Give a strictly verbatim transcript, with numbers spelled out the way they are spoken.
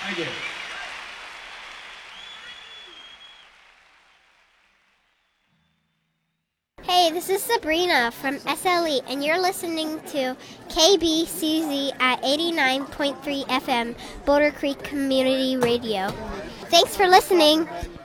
Thank you. Hey, this is Sabrina from S L E, and you're listening to K B C Z at eighty-nine point three F M, Boulder Creek Community Radio. Thanks for listening.